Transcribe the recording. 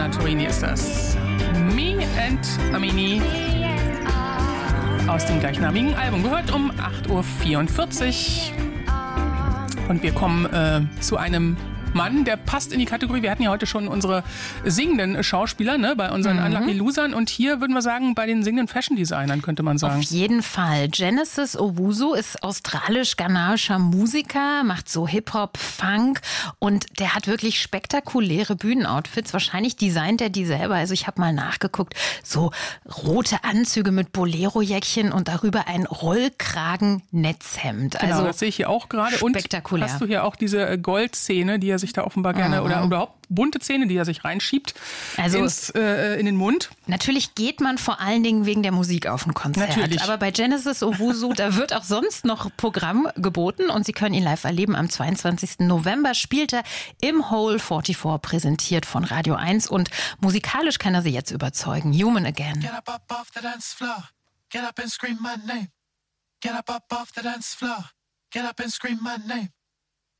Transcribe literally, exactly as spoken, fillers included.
Anna Torini ist das. Me and Amini aus dem gleichnamigen Album. Gehört um acht Uhr vierundvierzig. Und wir kommen äh, zu einem Mann, der passt in die Kategorie. Wir hatten ja heute schon unsere singenden Schauspieler, ne, bei unseren mhm. Unlucky Losern. Und hier würden wir sagen, bei den singenden Fashion Designern könnte man sagen. Auf jeden Fall. Genesis Owusu ist australisch-ghanaischer Musiker, macht so Hip-Hop, Funk und der hat wirklich spektakuläre Bühnenoutfits. Wahrscheinlich designt er die selber. Also ich habe mal nachgeguckt. So rote Anzüge mit Bolero-Jäckchen und darüber ein Rollkragen-Netzhemd. Genau, also das sehe ich hier auch gerade. Spektakulär. Und hast du hier auch diese Goldzähne, die er sich da offenbar gerne, mhm. oder überhaupt bunte Zähne, die er sich reinschiebt also ins, äh, in den Mund. Natürlich geht man vor allen Dingen wegen der Musik auf ein Konzert. Natürlich. Aber bei Genesis Owusu, da wird auch sonst noch Programm geboten und Sie können ihn live erleben. Am zweiundzwanzigsten November spielt er im Hole vierundvierzig, präsentiert von Radio eins und musikalisch kann er Sie jetzt überzeugen. Human Again. Get up, up off the dance floor. Get up and scream my name. Get up, up off the dance floor. Get up and scream my name.